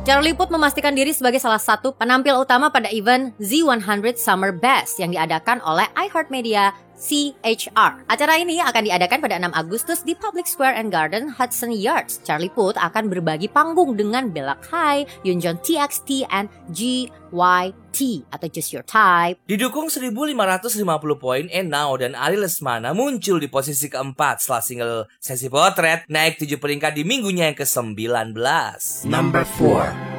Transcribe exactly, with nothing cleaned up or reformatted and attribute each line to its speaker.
Speaker 1: Charlie Puth memastikan diri sebagai salah satu penampil utama pada event Z seratus Summer Bash yang diadakan oleh iHeartMedia C H R. Acara ini akan diadakan pada enam Agustus di Public Square and Garden, Hudson Yards. Charlie Puth akan berbagi panggung dengan Bella Kai, Yoonjeon T X T, and G Y T atau Just Your Type.
Speaker 2: Didukung seribu lima ratus lima puluh poin, Enao dan Ari Lesmana muncul di posisi keempat setelah single Sesi Potret naik tujuh peringkat di minggunya yang ke sembilan belas.
Speaker 3: Number four.